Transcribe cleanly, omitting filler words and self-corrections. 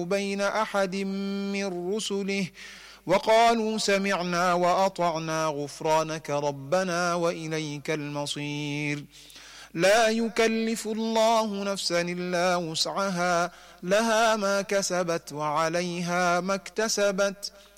بين أحد من رسله وقالوا سمعنا وأطعنا غفرانك ربنا وإليك المصير. لا يكلف الله نفسا إلا وسعها، لها ما كسبت وعليها ما اكتسبت،